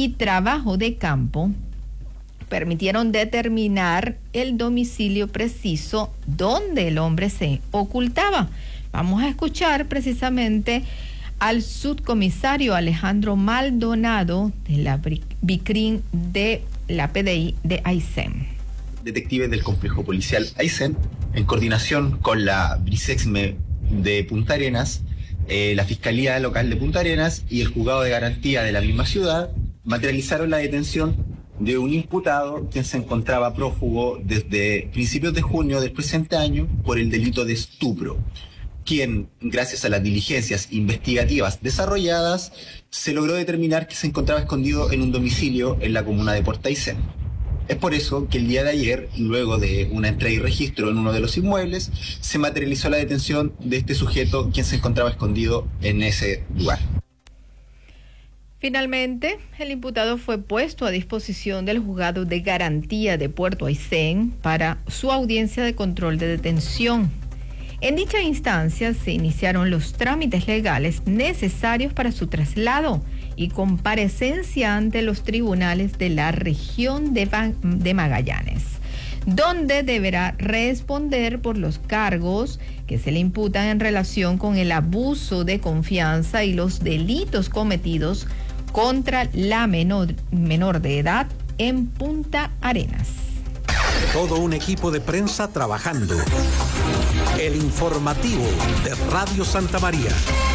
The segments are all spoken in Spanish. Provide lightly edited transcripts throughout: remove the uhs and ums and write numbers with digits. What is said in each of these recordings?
y trabajo de campo permitieron determinar el domicilio preciso donde el hombre se ocultaba. Vamos a escuchar precisamente al subcomisario Alejandro Maldonado de la BICRIN de la PDI de Aysén. Detectives del complejo policial Aysén, en coordinación con la Brisexme de Punta Arenas, la Fiscalía Local de Punta Arenas y el Juzgado de Garantía de la misma ciudad, materializaron la detención de un imputado quien se encontraba prófugo desde principios de junio del presente año por el delito de estupro, quien, gracias a las diligencias investigativas desarrolladas, se logró determinar que se encontraba escondido en un domicilio en la comuna de Puerto Aysén. Es por eso que el día de ayer, luego de una entrega y registro en uno de los inmuebles, se materializó la detención de este sujeto, quien se encontraba escondido en ese lugar. Finalmente, el imputado fue puesto a disposición del Juzgado de Garantía de Puerto Aysén para su audiencia de control de detención. En dicha instancia se iniciaron los trámites legales necesarios para su traslado y comparecencia ante los tribunales de la región de Magallanes, donde deberá responder por los cargos que se le imputan en relación con el abuso de confianza y los delitos cometidos contra la menor de edad en Punta Arenas. Todo un equipo de prensa trabajando. El informativo de Radio Santa María.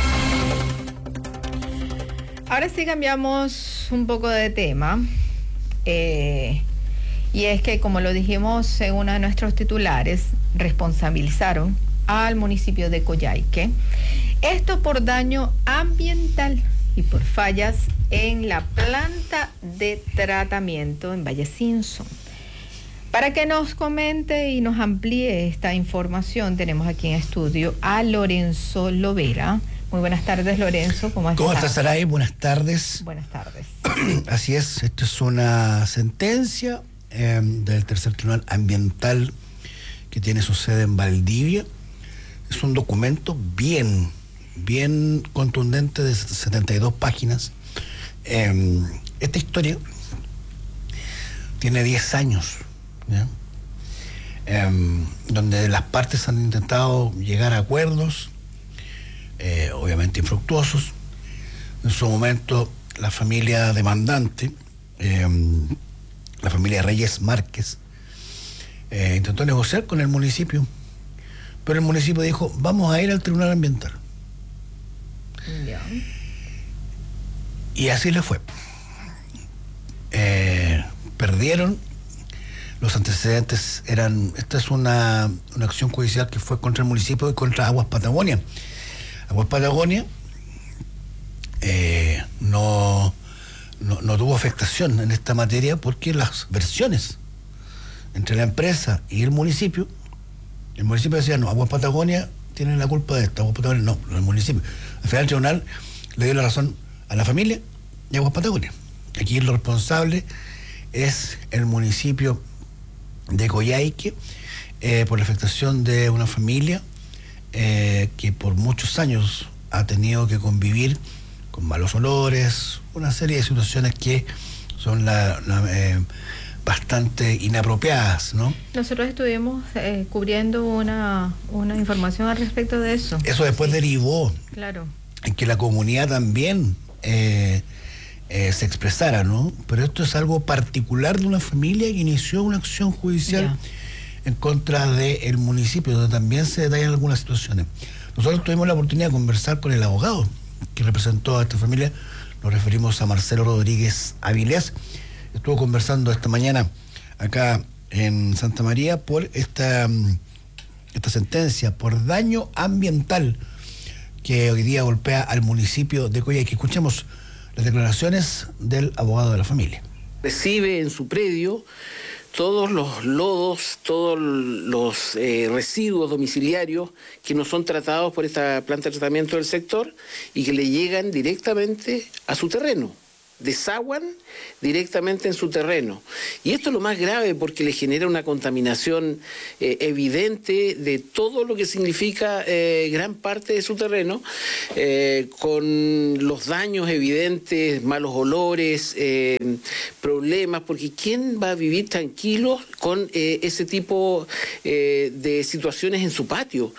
Ahora sí cambiamos un poco de tema. Y es que, como lo dijimos en uno de nuestros titulares, responsabilizaron al municipio de Coyhaique. Esto por daño ambiental y por fallas en la planta de tratamiento en Valle Simpson. Para que nos comente y nos amplíe esta información, tenemos aquí en estudio a Lorenzo Lovera. Muy buenas tardes, Lorenzo. ¿Cómo estás? ¿Cómo estás, Saray? Buenas tardes. Buenas tardes. Así es, esto es una sentencia del tercer tribunal ambiental que tiene su sede en Valdivia. Es un documento bien contundente de 72 páginas. Esta historia tiene 10 años, ¿ya? Donde las partes han intentado llegar a acuerdos, obviamente infructuosos. En su momento, la familia demandante, la familia Reyes Márquez, intentó negociar con el municipio, pero el municipio dijo: vamos a ir al tribunal ambiental. Yeah. Y así le fue. Perdieron. Los antecedentes eran... Esta es una acción judicial que fue contra el municipio y contra Aguas Patagonia. Aguas Patagonia no tuvo afectación en esta materia porque las versiones entre la empresa y el municipio decía: no, Aguas Patagonia tiene la culpa de esto, Aguas Patagonia no, el municipio. Al final el tribunal le dio la razón a la familia y a Aguas Patagonia. Aquí lo responsable es el municipio de Coyhaique por la afectación de una familia que por muchos años ha tenido que convivir con malos olores, una serie de situaciones que son bastante inapropiadas, ¿no? Nosotros estuvimos cubriendo una información al respecto de eso. Eso después derivó, claro, en que la comunidad también se expresara, ¿no? Pero esto es algo particular de una familia que inició una acción judicial en contra del municipio, donde también se detallan algunas situaciones. Nosotros tuvimos la oportunidad de conversar con el abogado que representó a esta familia. Nos referimos a Marcelo Rodríguez Avilés. Estuvo conversando esta mañana acá en Santa María por esta sentencia por daño ambiental que hoy día golpea al municipio de Coyhaique. Escuchemos las declaraciones del abogado de la familia. Recibe en su predio todos los lodos, todos los residuos domiciliarios que no son tratados por esta planta de tratamiento del sector y que le llegan directamente a su terreno. desaguan directamente en su terreno. Y esto es lo más grave porque le genera una contaminación evidente de todo lo que significa gran parte de su terreno, con los daños evidentes, malos olores, problemas, porque ¿quién va a vivir tranquilo con ese tipo de situaciones en su patio?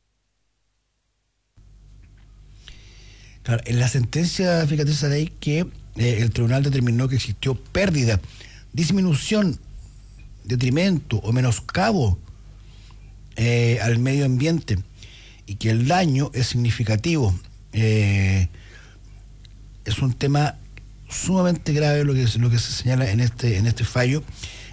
Claro, en la sentencia, fíjate, Saray, que el tribunal determinó que existió pérdida, disminución, detrimento o menoscabo al medio ambiente y que el daño es significativo. Es un tema sumamente grave lo que se señala en este fallo,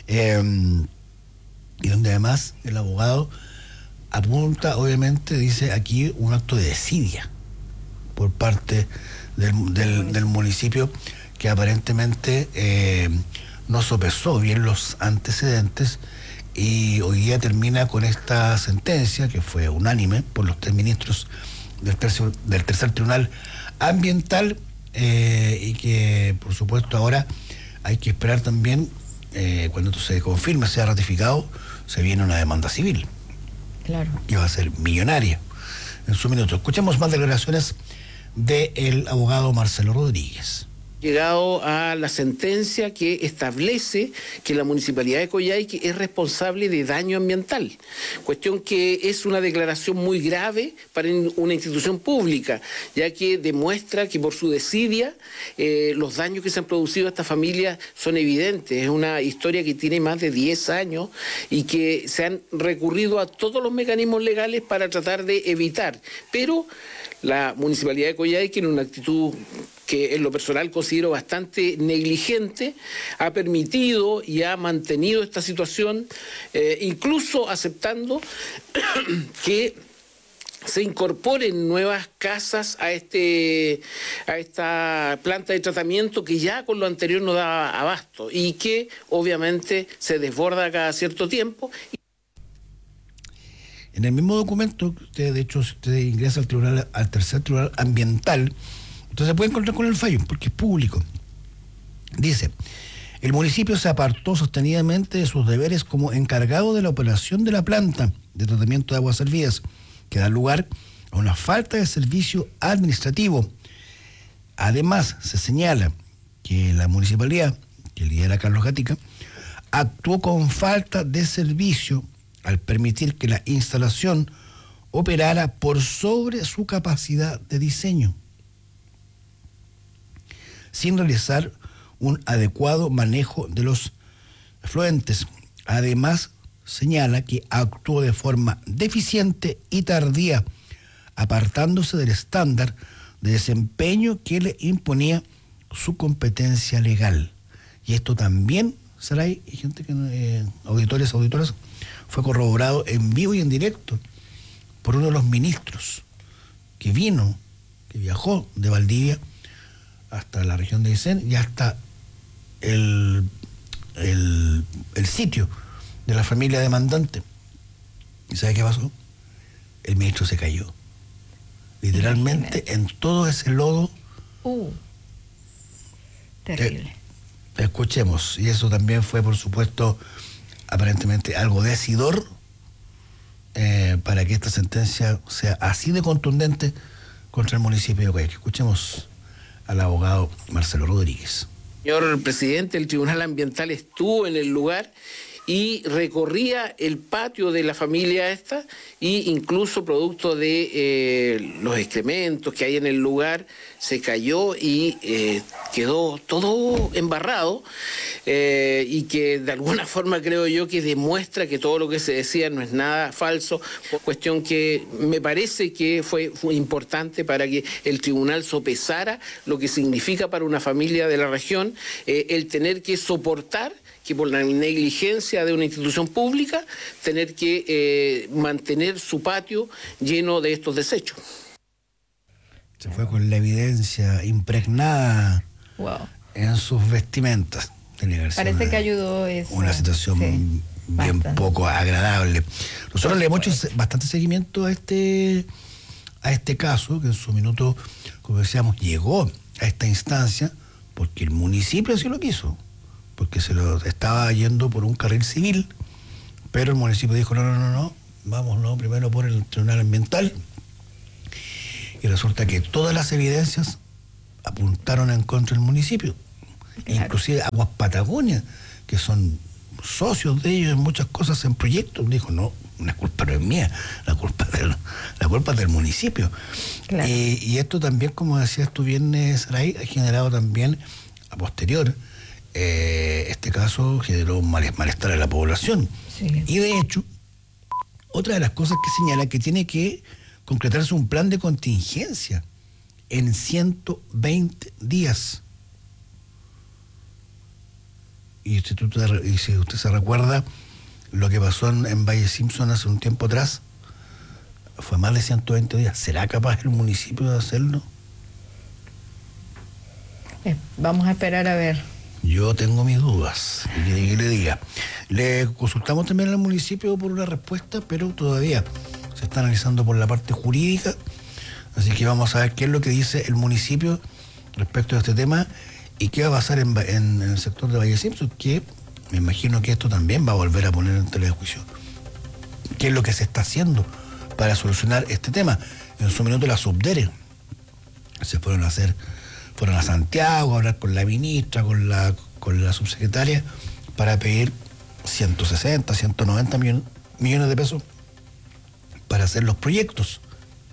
y donde además el abogado apunta, obviamente, dice aquí un acto de desidia por parte del municipio, que aparentemente no sopesó bien los antecedentes, y hoy día termina con esta sentencia que fue unánime por los 3 ministros del tercer tribunal ambiental, y que por supuesto ahora hay que esperar también, cuando esto se confirme, sea ratificado, se viene una demanda civil. Claro. Que va a ser millonaria en su minuto. Escuchemos más declaraciones del abogado Marcelo Rodríguez. Llegado a la sentencia que establece que la Municipalidad de Coyhaique es responsable de daño ambiental, cuestión que es una declaración muy grave para una institución pública, ya que demuestra que por su desidia los daños que se han producido a esta familia son evidentes. Es una historia que tiene más de 10 años y que se han recurrido a todos los mecanismos legales para tratar de evitar, pero la Municipalidad de Coyhaique, en una actitud que en lo personal considero bastante negligente, ha permitido y ha mantenido esta situación, incluso aceptando que se incorporen nuevas casas a esta planta de tratamiento que ya con lo anterior no daba abasto y que obviamente se desborda cada cierto tiempo. En el mismo documento, usted, de hecho, si usted ingresa al tercer tribunal ambiental, usted se puede encontrar con el fallo, porque es público. Dice: el municipio se apartó sostenidamente de sus deberes como encargado de la operación de la planta de tratamiento de aguas servidas, que da lugar a una falta de servicio administrativo. Además, se señala que la municipalidad, que lidera Carlos Gatica, actuó con falta de servicio al permitir que la instalación operara por sobre su capacidad de diseño, sin realizar un adecuado manejo de los efluentes. Además, señala que actuó de forma deficiente y tardía, apartándose del estándar de desempeño que le imponía su competencia legal. Y esto también, Saray, y gente que auditoras, fue corroborado en vivo y en directo por uno de los ministros que viajó de Valdivia hasta la región de Aysén y hasta el sitio de la familia demandante. ¿Y sabe qué pasó? El ministro se cayó. Literalmente en todo ese lodo. Terrible. Escuchemos. Y eso también fue, por supuesto, aparentemente algo decidor para que esta sentencia sea así de contundente contra el municipio de Coyhaique. Escuchemos al abogado Marcelo Rodríguez. Señor presidente, el Tribunal Ambiental estuvo en el lugar y recorría el patio de la familia esta, y incluso producto de los excrementos que hay en el lugar, se cayó y quedó todo embarrado, y que de alguna forma creo yo que demuestra que todo lo que se decía no es nada falso, cuestión que me parece que fue importante para que el tribunal sopesara lo que significa para una familia de la región el tener que soportar que por la negligencia de una institución pública, tener que mantener su patio lleno de estos desechos. Se fue con la evidencia impregnada en sus vestimentas. Parece que ayudó eso. Una situación bien poco agradable. Nosotros le hemos hecho bastante seguimiento a este caso, que en su minuto, como decíamos, llegó a esta instancia porque el municipio así lo quiso, porque se lo estaba yendo por un carril civil, pero el municipio dijo, no, vámonos primero por el Tribunal Ambiental, y resulta que todas las evidencias apuntaron en contra del municipio. Claro. Inclusive Aguas Patagonia, que son socios de ellos en muchas cosas, en proyectos, dijo, no, la culpa no es mía, la culpa es del municipio. Claro. Y esto también, como decías tú bien, Saray, ha generado también, a posterior, este caso generó un malestar a la población. Sí. Y de hecho, otra de las cosas que señala que tiene que concretarse un plan de contingencia en 120 días. Y si usted se recuerda lo que pasó en Valle Simpson hace un tiempo atrás, fue más de 120 días. ¿Será capaz el municipio de hacerlo? Vamos a esperar a ver. Yo tengo mis dudas, que le diga. Le consultamos también al municipio por una respuesta, pero todavía se está analizando por la parte jurídica, así que vamos a ver qué es lo que dice el municipio respecto a este tema y qué va a pasar en el sector de Valle Simpson, que me imagino que esto también va a volver a poner en tela de juicio. ¿Qué es lo que se está haciendo para solucionar este tema? En su minuto la Subdere se fueron a Santiago a hablar con la ministra, con la subsecretaria, para pedir 160, 190 millones de pesos para hacer los proyectos.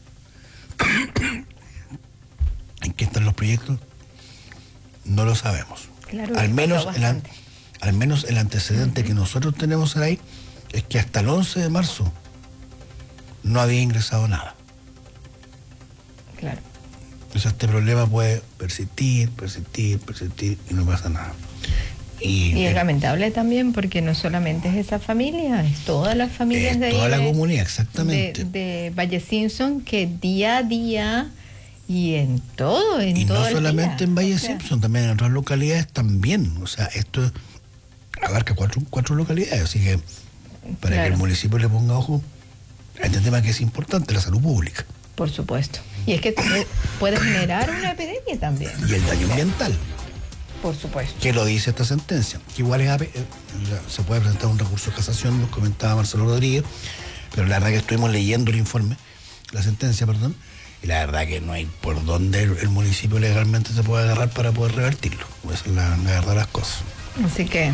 ¿En qué están los proyectos? No lo sabemos. Claro, al menos el antecedente que nosotros tenemos ahí es que hasta el 11 de marzo no había ingresado nada. Claro. Entonces este problema puede persistir y no pasa nada. Y es lamentable también porque no solamente es esa familia, es todas las familias de toda la comunidad, exactamente. De Valle Simpson, que día a día y en todo y todo no solamente en Valle Simpson, también en otras localidades también. O sea, esto abarca cuatro localidades, así que para que el municipio le ponga ojo a este tema que es importante, la salud pública. Por supuesto. Y es que puede generar una epidemia también. Y el daño ambiental. Por supuesto. Que lo dice esta sentencia. Que igual se puede presentar un recurso de casación, nos comentaba Marcelo Rodríguez, pero la verdad que estuvimos leyendo el informe, la sentencia, perdón, y la verdad que no hay por dónde el municipio legalmente se puede agarrar para poder revertirlo. Esa es la verdad de las cosas. Así que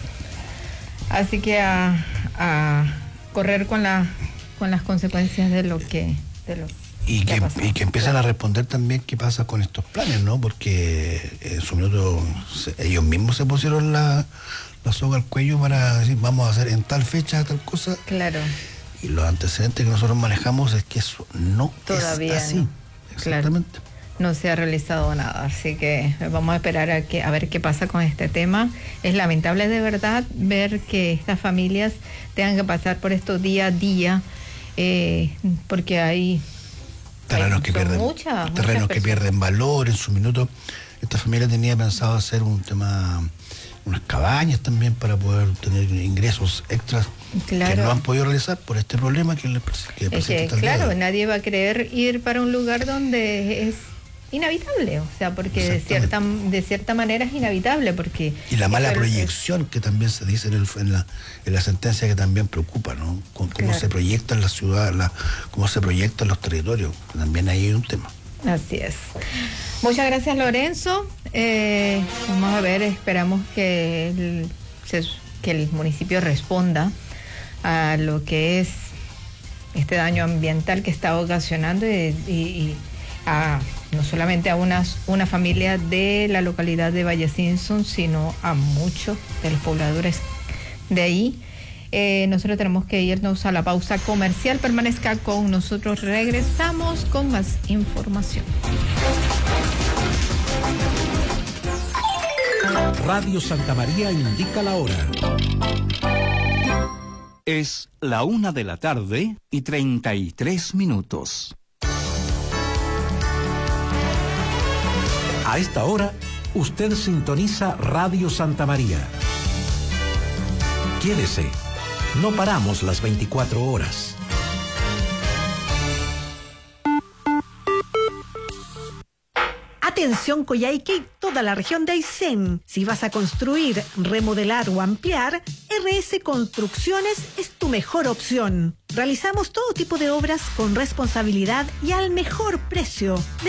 a correr con las consecuencias de lo que y que empiezan a responder también qué pasa con estos planes, ¿no? Porque en su minuto ellos mismos se pusieron la soga al cuello para decir vamos a hacer en tal fecha tal cosa. Claro. Y los antecedentes que nosotros manejamos es que eso no todavía es así. No. Exactamente. Claro. No se ha realizado nada, así que vamos a esperar a ver qué pasa con este tema. Es lamentable de verdad ver que estas familias tengan que pasar por esto día a día, porque hay terrenos que pierden valor. En su minuto esta familia tenía pensado hacer unas cabañas también para poder tener ingresos extras. Claro. Que no han podido realizar por este problema que presenta. Claro, nadie va a querer ir para un lugar donde es inhabitable, o sea, porque de cierta manera es inhabitable, porque y la mala proyección que también se dice en la sentencia, que también preocupa, ¿no? Cómo se proyecta en la ciudad, cómo se proyectan los territorios, también ahí hay un tema. Así es. Muchas gracias, Lorenzo. Vamos a ver, esperamos que el municipio responda a lo que es este daño ambiental que está ocasionando y no solamente a una familia de la localidad de Valle Simpson, sino a muchos de los pobladores de ahí. Nosotros tenemos que irnos a la pausa comercial. Permanezca con nosotros, regresamos con más información. Radio Santa María indica la hora. Es la 1:33 p.m. A esta hora, usted sintoniza Radio Santa María. Quédese, no paramos las 24 horas. Atención Coyhaique y toda la región de Aysén. Si vas a construir, remodelar o ampliar, RS Construcciones es tu mejor opción. Realizamos todo tipo de obras con responsabilidad y al mejor precio.